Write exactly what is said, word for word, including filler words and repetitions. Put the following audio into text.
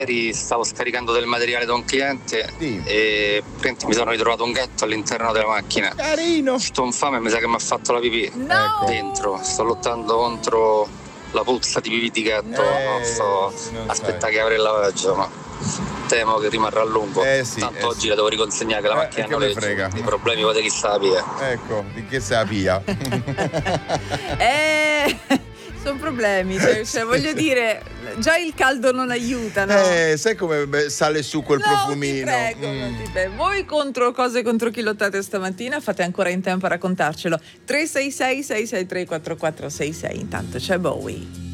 Ieri stavo scaricando del materiale da un cliente Sì. e praticamente mi sono ritrovato un gatto all'interno della macchina. Carino. Sto infame mi sa che mi ha fatto la pipì No! Ecco. dentro. Sto lottando contro la puzza di pipì di gatto. Eh, Sto non aspetta sai. che apre il lavaggio, ma temo che rimarrà a lungo. Eh sì, Tanto eh oggi sì. la devo riconsegnare che la Eh, macchina che non me legge. frega. I problemi potete chi sapere. Ecco, di che se la pia? Eh, sono problemi, cioè, cioè, voglio dire, già il caldo non aiuta, no? Eh, sai come beh, sale su quel No, profumino? ti prego, Mm. non ti prego. Voi contro cose contro chi lottate stamattina? Fate ancora in tempo a raccontarcelo. tre sei sei sei sei tre quattro quattro sei sei. Intanto c'è Bowie.